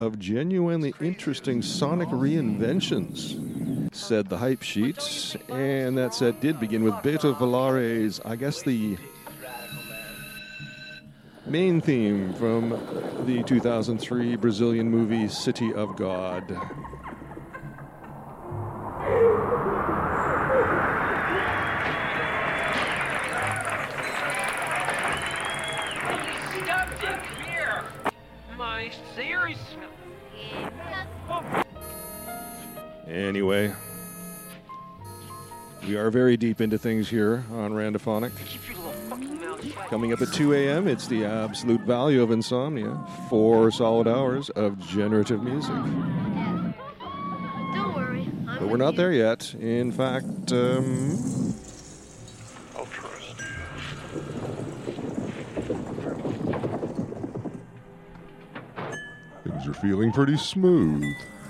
of genuinely interesting sonic reinventions, said the hype sheet. And that set did begin with Beto Valare's, I guess, the main theme from the 2003 Brazilian movie City of God. Anyway, we are very deep into things here on Randophonic. Coming up at 2 a.m., it's the absolute value of insomnia. 4 solid hours of generative music. Don't worry. But we're not there yet. In fact, I'll trust. things are feeling pretty smooth.